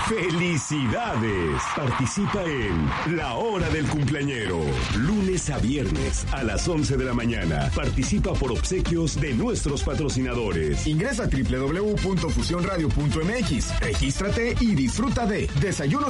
¡Felicidades! Participa en La Hora del Cumpleañero. Lunes a viernes a las 11 de la mañana. Participa por obsequios de nuestros patrocinadores. Ingresa a www.fusionradio.mx. Regístrate y disfruta de desayunos